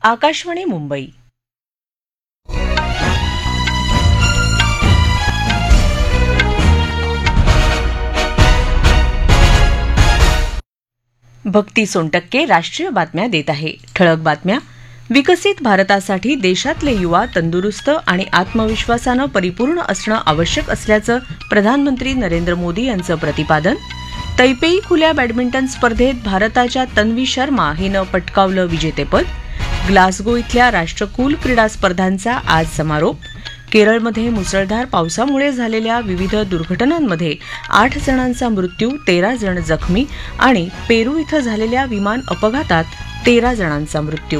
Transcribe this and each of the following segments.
आकाशवाणी मुंबई. भक्ती सोनटक्के राष्ट्रीय बातम्या देत आहे. ठळक बातम्या. विकसित भारतासाठी देशातले युवा तंदुरुस्त आणि आत्मविश्वासानं परिपूर्ण असणं आवश्यक असल्याचं प्रधानमंत्री नरेंद्र मोदी यांचं प्रतिपादन. तैपेई खुल्या बॅडमिंटन स्पर्धेत भारताच्या तन्वी शर्मा हिनं पटकावलं विजेतेपद. ग्लासगो इथल्या राष्ट्रकुल क्रीडा स्पर्धांचा आज समारोप. केरळमध्ये मुसळधार पावसामुळे झालेल्या विविध दुर्घटनांमध्ये 8 जणांचा मृत्यू, 13 जण जखमी आणि पेरू इथं झालेल्या विमान अपघातात 13 जणांचा मृत्यू.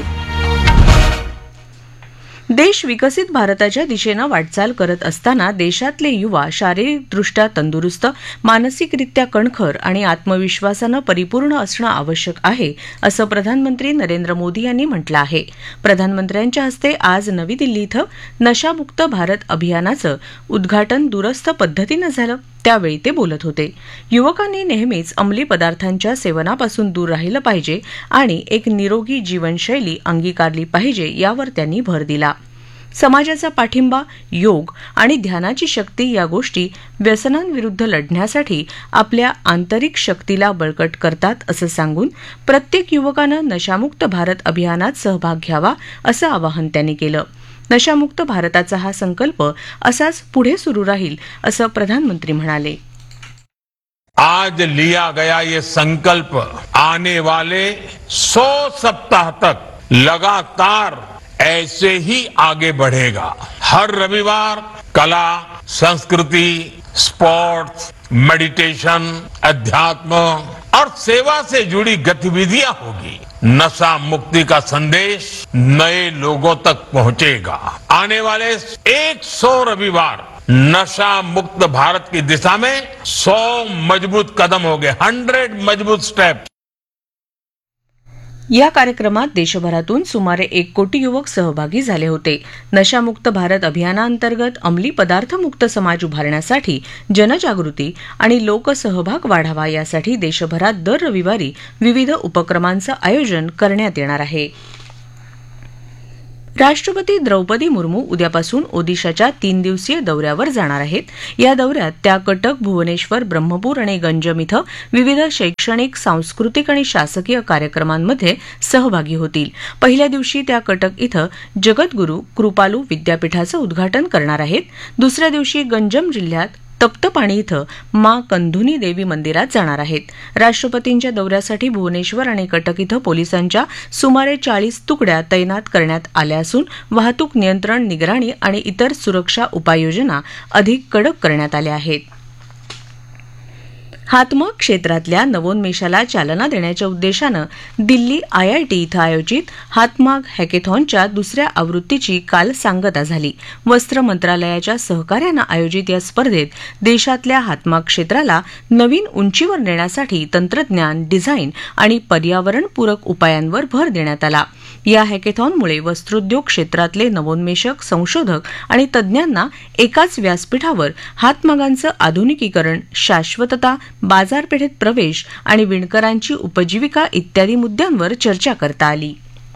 देश विकसित भारताच्या दिशेनं वाटचाल करत असताना देशातले युवा शारीरिकदृष्ट्या तंदुरुस्त, मानसिकरित्या कणखर आणि आत्मविश्वासानं परिपूर्ण असणं आवश्यक आहे, असं प्रधानमंत्री नरेंद्र मोदी यांनी म्हटलं आहे. प्रधानमंत्र्यांच्या हस्ते आज नवी दिल्ली इथं नशामुक्त भारत अभियानाचं उद्घाटन दूरस्थ पद्धतीनं झालं. त्यावेळी ते बोलत होते. युवकांनी नेहमीच अंमली पदार्थांच्या सेवनापासून दूर राहिलं पाहिजे आणि एक निरोगी जीवनशैली अंगीकारली पाहिजे, यावर त्यांनी भर दिला. समाजाचा पाठिंबा, योग आणि ध्यानाची शक्ती या गोष्टी व्यसनांविरुद्ध लढण्यासाठी आपल्या आंतरिक शक्तीला बळकट करतात, असं सांगून प्रत्येक युवकानं नशामुक्त भारत अभियानात सहभाग घ्यावा, असं आवाहन त्यांनी केलं. नशामुक्त भारताचा हा संकल्प असाच पुढे सुरू राहील, असं प्रधानमंत्री म्हणाले. आज लिया गया ये संकल्प आने वाले 100 सप्ताह तक लगातार ऐसे ही आगे बढ़ेगा. हर रविवार कला, संस्कृति, स्पोर्ट्स, मेडिटेशन, अध्यात्म और सेवा से जुड़ी गतिविधियां होगी. नशा मुक्ति का संदेश नए लोगों तक पहुंचेगा. आने वाले 100 रविवार नशा मुक्त भारत की दिशा में 100 मजबूत कदम होंगे. 100 मजबूत स्टेप. या कार्यक्रमात देशभरातून सुमारे 1 कोटी युवक सहभागी झाले होते. नशामुक्त भारत अभियानाअंतर्गत अंमली पदार्थमुक्त समाज उभारण्यासाठी जनजागृती आणि लोकसहभाग वाढावा, यासाठी देशभरात दर रविवारी विविध उपक्रमांचं आयोजन करण्यात येणार आहे. राष्ट्रपती द्रौपदी मुर्मू उद्यापासून ओदिशाच्या 3 दिवसीय दौऱ्यावर जाणार आहेत. या दौऱ्यात त्या कटक, भुवनेश्वर, ब्रह्मपूर आणि गंजम इथं विविध शैक्षणिक, सांस्कृतिक आणि शासकीय कार्यक्रमांमध्ये सहभागी होतील. पहिल्या दिवशी त्या कटक इथं जगद्गुरू कृपालू विद्यापीठाचं उद्घाटन करणार आहेत. दुसऱ्या दिवशी गंजम जिल्ह्यात तप्तपाणी इथं मां कंधुनी देवी मंदिरात जाणार आहेत. राष्ट्रपतींच्या दौऱ्यासाठी भुवनेश्वर आणि कटक इथं पोलिसांच्या सुमारे 40 तुकड्या तैनात करण्यात आल्या असून वाहतूक नियंत्रण, निगराणी आणि इतर सुरक्षा उपाययोजना अधिक कडक करण्यात आल्या आहेत. हातमाग क्षेत्रातल्या नवोन्मेषाला चालना देण्याच्या उद्देशानं दिल्ली IIT इथं आयोजित हातमाग हॅकेथॉनच्या दुसऱ्या आवृत्तीची काल सांगता झाली. वस्त्र मंत्रालयाच्या सहकार्यानं आयोजित या स्पर्धेत देशातल्या हातमाग क्षेत्राला नवीन उंचीवर नेण्यासाठी तंत्रज्ञान, डिझाईन आणि पर्यावरणपूरक उपायांवर भर देण्यात आला. या हॅकेथॉनमुळे वस्त्रोद्योग क्षेत्रातले नवोन्मेषक, संशोधक आणि तज्ज्ञांना एकाच व्यासपीठावर हातमागांचं आधुनिकीकरण, शाश्वतता, बाजारपेठेत प्रवेश आणि विणकरांची उपजीविका इत्यादी मुद्द्यांवर चर्चा करता आली.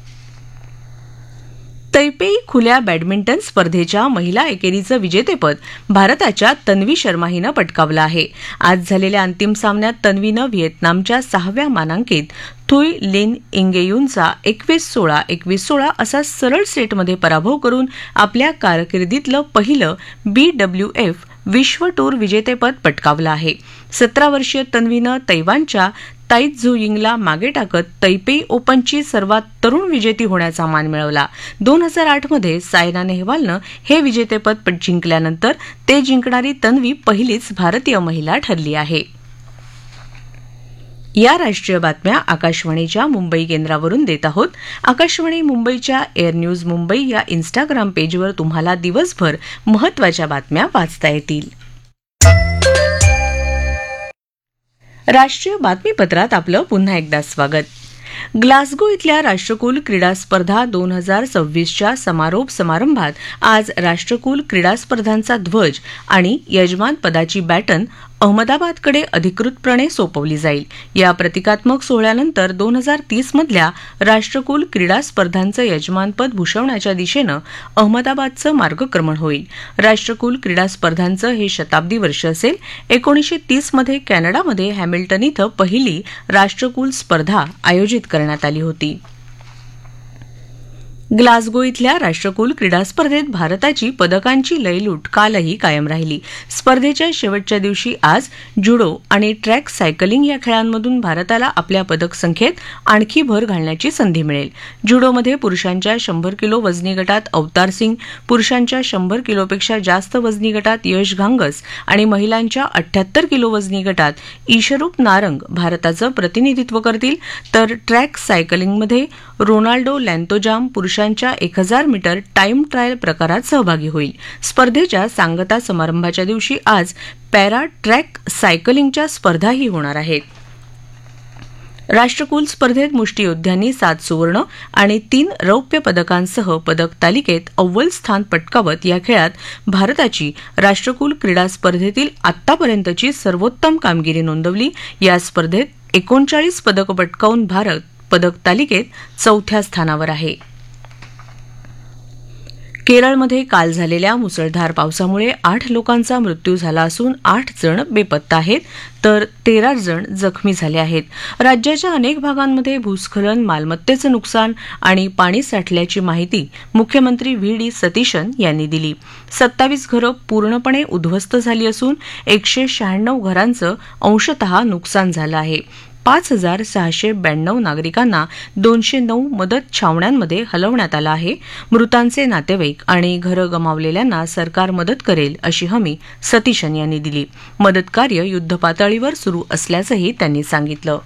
तैपेई खुल्या बॅडमिंटन स्पर्धेच्या महिला एकेरीचं विजेतेपद भारताच्या तन्वी शर्मा हिनं पटकावलं आहे. आज झालेल्या अंतिम सामन्यात तन्वीनं व्हिएतनामच्या 6व्या मानांकित थुई लिन इंगेयुनचा 21-16, 21-16 असा सरळ सेटमध्ये पराभव करून आपल्या कारकिर्दीतलं पहिलं BWF विश्व टूर विजेतेपद पटकावलं आहे. 17 वर्षीय तन्वीनं तैवानच्या ताई झू यिंगला मागे टाकत तैपेई ओपनची सर्वात तरुण विजेती होण्याचा मान मिळवला. 2008 मध्ये सायना नेहवालनं हे विजेतेपद जिंकल्यानंतर ते जिंकणारी तन्वी पहिलीच भारतीय महिला ठरली आहे. या राष्ट्रीय बातम्या आकाशवाणीच्या मुंबई केंद्रावरून देत आहोत. आकाशवाणी मुंबईच्या एअर न्यूज मुंबई या इन्स्टाग्राम पेजवर तुम्हाला दिवसभर महत्त्वाच्या बातम्या वाचता येतील. राष्ट्रीय बातमीपत्रात आपलं पुन्हा एकदा स्वागत. ग्लासगो इथल्या राष्ट्रकुल क्रीडा स्पर्धा 2026च्या समारोप समारंभात आज राष्ट्रकुल क्रीडा स्पर्धांचा ध्वज आणि यजमान पदाची बॅटन अहमदाबादकडे अधिकृतपणे सोपवली जाईल. या प्रतिकात्मक सोहळ्यानंतर 2030 मधल्या राष्ट्रकुल क्रीडा स्पर्धांचं यजमानपद भूषवण्याच्या दिशेनं अहमदाबादचं मार्गक्रमण होईल. राष्ट्रकुल क्रीडा स्पर्धांचं हे शताब्दी वर्ष असेल. 1930 मध्ये कॅनडामध्ये हॅमिल्टन इथं पहिली राष्ट्रकुल स्पर्धा आयोजित करण्यात आली होती. ग्लासगो इथल्या राष्ट्रकुल क्रीडा स्पर्धेत भारताची पदकांची लयलूट कालही कायम राहिली. स्पर्धेच्या शेवटच्या दिवशी आज जुडो आणि ट्रॅक सायकलिंग या खेळांमधून भारताला आपल्या पदक संख्येत आणखी भर घालण्याची संधी मिळेल. जुडोमध्ये पुरुषांच्या 100 किलो वजनी गटात अवतार सिंग, पुरुषांच्या 100 किलोपेक्षा जास्त वजनी गटात यश घांगस आणि महिलांच्या 78 किलो वजनी गटात ईशरूप नारंग भारताचं प्रतिनिधित्व करतील. तर ट्रॅक सायकलिंगमध्ये रोनाल्डो लॅन्तोजाम पुरुषांच्या 1000 मीटर टाईम ट्रायल प्रकारात सहभागी होईल. स्पर्धेच्या सांगता समारंभाच्या दिवशी आज पॅरा ट्रॅक सायकलिंगच्या स्पर्धाही होणार आहेत. राष्ट्रकुल स्पर्धेत मुष्टियोद्ध्यांनी 7 सुवर्ण आणि 3 रौप्य पदकांसह पदक तालिकेत अव्वल स्थान पटकावत या खेळात भारताची राष्ट्रकुल क्रीडा स्पर्धेतील आतापर्यंतची सर्वोत्तम कामगिरी नोंदवली. या स्पर्धेत 39 पदकं पटकावून भारत पदक तालिकेत 4थ्या स्थानावर आहे. केरळमध्ये काल झालेल्या मुसळधार पावसामुळे 8 लोकांचा मृत्यू झाला असून 8 जण बेपत्ता आहेत, तर 13 जण जखमी झाले आहेत. राज्याच्या अनेक भागांमध्ये भूस्खलन, मालमत्तेचं नुकसान आणि पाणी साठल्याची माहिती मुख्यमंत्री व्ही डी सतीशन यांनी दिली. 27 घरं पूर्णपणे उद्ध्वस्त झाली असून 196 घरांचं अंशतः नुकसान झालं आहे. 5692 नागरिकांना 209 मदत छावण्यांमध्ये हलवण्यात आलं आहे. मृतांचे नातेवाईक आणि घरं गमावलेल्यांना सरकार मदत करेल अशी हमी सतीशन यांनी दिली. मदत कार्य युद्धपातळीवर सुरू असल्याचंही त्यांनी सांगितलं.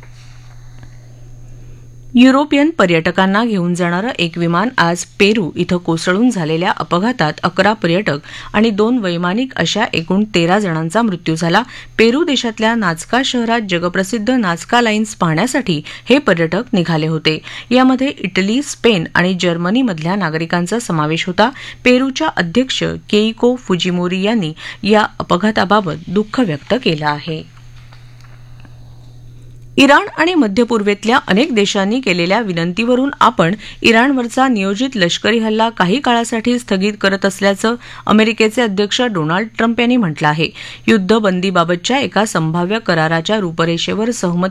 युरोपियन पर्यटकांना घेऊन जाणारं एक विमान आज पेरू इथं कोसळून झालेल्या अपघातात 11 पर्यटक आणि 2 वैमानिक अशा एकूण 13 जणांचा मृत्यू झाला. पेरू देशातल्या नाझका शहरात जगप्रसिद्ध नाझका लाईन्स पाहण्यासाठी हे पर्यटक निघाले होते. यामध्ये इटली, स्पेन आणि जर्मनीमधल्या नागरिकांचा समावेश होता. पेरूच्या अध्यक्ष केइको फुजिमोरी यांनी या अपघाताबाबत दुःख व्यक्त केलं आहे. इराण आणि मध्य पूर्वेतल्या अनेक देशांनी केलेल्या विनंतीवरून आपण इराणवरचा नियोजित लष्करी हल्ला काही काळासाठी स्थगित करत असल्याचं अमेरिकेचे अध्यक्ष डोनाल्ड ट्रम्प यांनी म्हटलं आहे. युद्धबंदीबाबतच्या एका संभाव्य कराराच्या रूपरेषेवर सहमती